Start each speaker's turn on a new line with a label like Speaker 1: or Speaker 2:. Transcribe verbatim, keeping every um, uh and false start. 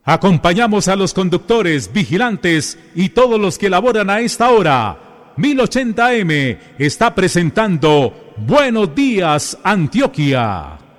Speaker 1: Acompañamos a los conductores, vigilantes y todos los que laboran a esta hora. mil ochenta A M está presentando Buenos Días, Antioquia.